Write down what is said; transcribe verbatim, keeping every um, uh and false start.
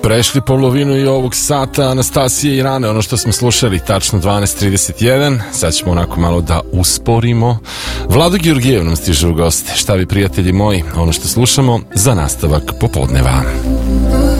Prešli polovinu i ovog sata Anastasije i Rane, ono što smo slušali, tačno dvanaest trideset jedan. Sad ćemo onako malo da usporimo. Vlado Georgijev nam stiže u goste. Šta vi, prijatelji moji, ono što slušamo za nastavak popodneva.